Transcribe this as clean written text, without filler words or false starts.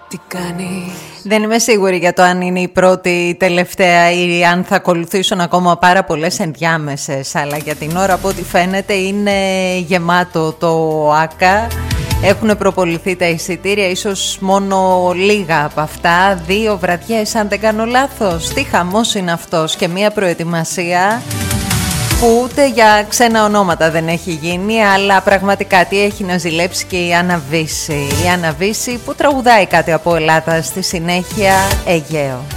Τι κάνεις? Δεν είμαι σίγουρη για το αν είναι η πρώτη, η τελευταία ή αν θα ακολουθήσουν ακόμα πάρα πολλές ενδιάμεσες. Αλλά για την ώρα, από ό,τι φαίνεται, είναι γεμάτο το ΆΚΑ. Έχουν προποληθεί τα εισιτήρια, ίσως μόνο λίγα από αυτά. 2 βραδιές, αν δεν κάνω λάθος. Τι χαμός είναι αυτός, και μια προετοιμασία που ούτε για ξένα ονόματα δεν έχει γίνει, αλλά πραγματικά τι έχει να ζηλέψει και η Άννα Βύση. Η Άννα Βύση που τραγουδάει κάτι από Ελλάδα στη συνέχεια, Αιγαίο.